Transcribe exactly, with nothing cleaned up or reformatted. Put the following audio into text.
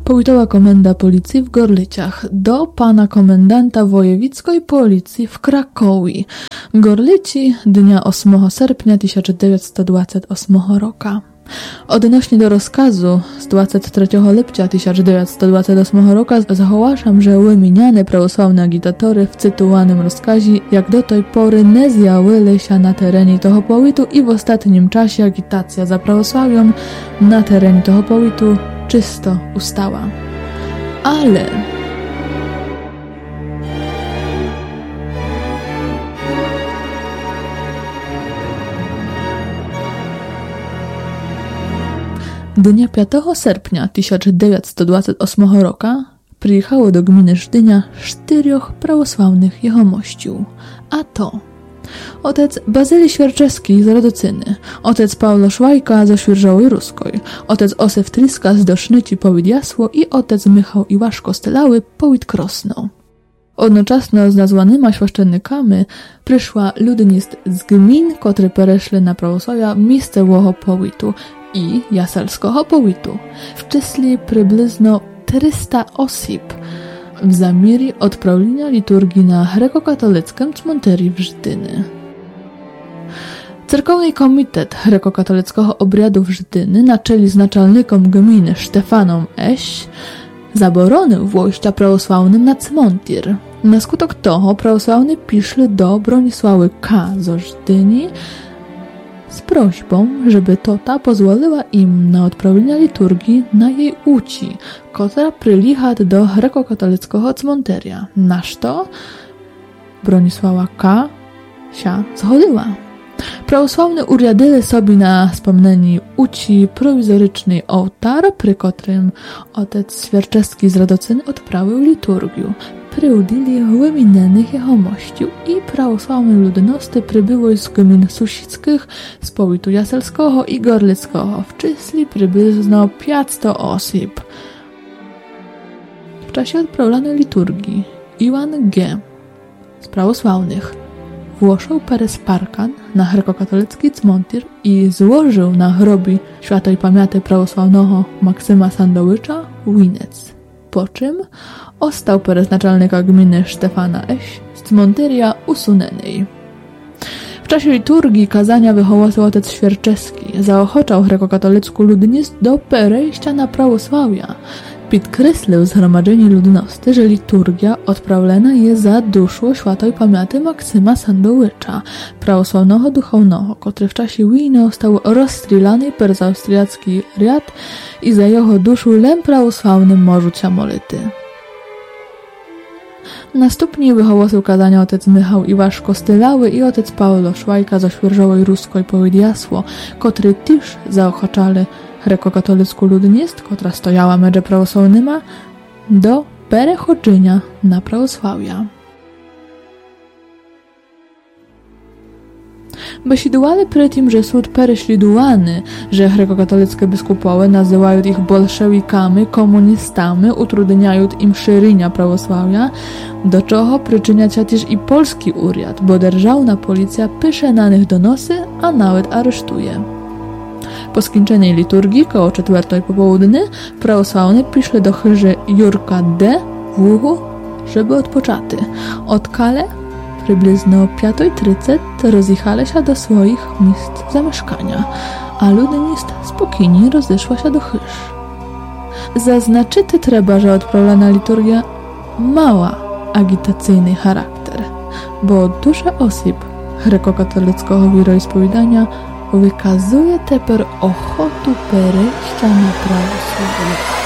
Powiatowa Komenda Policji w Gorlicach do pana komendanta wojewódzkiej policji w Krakowie. Gorlici dnia ósmego sierpnia tysiąc dziewięćset dwudziestego ósmego roku. Odnośnie do rozkazu z dwudziestego trzeciego lipca tysiąc dziewięćset dwudziestego ósmego roku zagłaszam, że wymieniane prawosławne agitatory w cytowanym rozkazie jak do tej pory nie zjawiły się na terenie tego powiatu i w ostatnim czasie agitacja za prawosławią na terenie tego powiatu czysto ustała. Ale dnia piątego sierpnia tysiąc dziewięćset dwudziestego ósmego roku przyjechało do gminy Żdynia czterech prawosławnych jegomościów, a to otec Bazyli Świerczewski z Radocyny, otec Paulo Szwajka ze Świerżowej Ruskiej, otec Osef Tryska z Dosznyci powiat Jasło i otec Michał Iwaszko z Tylały powiat Krosno. Odnocześnie z nazwanymi świeszczennikami przyszła ludność z gmin, które pereszły na prawosławia miejscowego powiatu i jaselskiego powiatu. W czysli przybliżno trzysta osób w zamieri odprawienia liturgii na grekokatolickim cmenterii w Żdyny. Cerkowny Komitet Grekokatolickiego Obradu w Żdyny na czele z naczelnikiem gminy Sztefaną Eś zabronił wojścia prawosławnym na cmentir. Na skutek toho prawosławni piszli do Bronisławy K. z Żdyni z prośbą, żeby tota pozwoliła im na odprawienie liturgii na jej uci, która przylicha do grekokatolickiego cmenteria. Na co Bronisława K. się zgodziła. Prawosławni urządzili sobie na wspomnienie uci prowizoryczny ołtar, przy którym otec Świerczewski z Radocyny odprawił liturgię. Przyudili wymienionych jegomościów i prawosławnej ludności przybyło z gmin susickich, z powiatu jaselskiego i gorlickiego, w czysli przybliżno pięćset osób. W czasie odprawianej liturgii Iwan G. z prawosławnych włożył parę parkan na grekokatolicki cmentir i złożył na grobie świętej pamięci prawosławnego Maksyma Sandowicza łinec, po czym ostał parę naczelnika gminy Sztefana Eś z cmenteria usunęnej. W czasie liturgii kazania wychołosł otec Świerczewski, zaochoczał grekokatolicką ludność do perejścia na prawosławia. Podkreślił zgromadzenie ludności, że liturgia odprawiona jest za duszą świętej pamięci Maksyma Sandowicza, prawosławnego duchownego, który w czasie wojny został rozstrzelany przez austriacki riad i za jego duszę lem prawosławnym morzu się molity. Następnie wychołosił kazania otec Michał Iwaszko z Tylały i otec Paulo Szwajka ze Świerżowej Ruskiej powiat Jasło, którzy też zaochoczali grekokatolicką ludność, która stojała między prawosławnymi, do przechodzenia na prawosławia. Besidowali przy tym, że sąd prześladowany, że grekokatolickie biskupowie nazywają ich bolszewikami, komunistami, utrudniają im szerzenie prawosławia, do czego przyczynia się też i polski urząd, bo державna policja pisze na nich donosy, a nawet aresztuje. Po skończonej liturgii, koło czwartej po południu, prawosławni przyszli do chyży Jurka D. w Łuchu, żeby odpoczęty. Od kale przybliżno piątej trzydzieści rozjechali się do swoich miejsc zamieszkania, a ludność spokojnie rozeszła się do chyż. Zaznaczyć trzeba, że odprawiona liturgia mała agitacyjny charakter, bo dużo osób grekokatolickiego wieroispowiadania wykazuje teper ochotu perejścia na prawosławie.